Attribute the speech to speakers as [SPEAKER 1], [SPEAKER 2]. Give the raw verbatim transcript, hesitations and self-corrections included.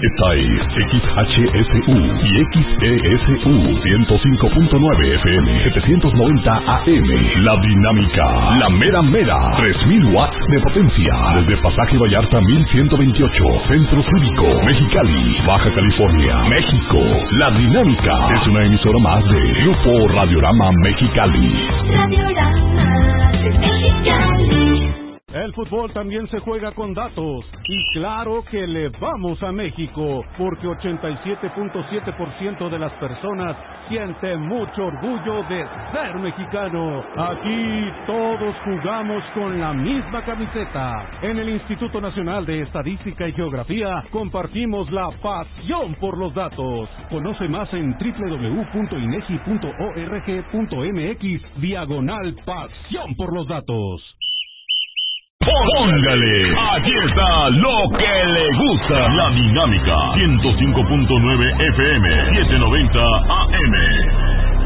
[SPEAKER 1] Esta es X H S U y X E S U ciento cinco punto nueve F M, setecientos noventa A M. La Dinámica, la mera mera, tres mil watts de potencia. Desde Pasaje Vallarta mil ciento veintiocho, Centro Cívico, Mexicali, Baja California, México. La Dinámica es una emisora más de Grupo Radiorama Mexicali.
[SPEAKER 2] Radiorama de Mexicali.
[SPEAKER 3] El fútbol también se juega con datos, y claro que le vamos a México, porque ochenta y siete punto siete por ciento de las personas siente mucho orgullo de ser mexicano. Aquí todos jugamos con la misma camiseta. En el Instituto Nacional de Estadística y Geografía compartimos la pasión por los datos. Conoce más en doble u doble u doble u punto inegi punto org punto mx diagonal pasión por los datos.
[SPEAKER 1] Póngale, aquí está lo que le gusta. La Dinámica, ciento cinco punto nueve F M, setecientos noventa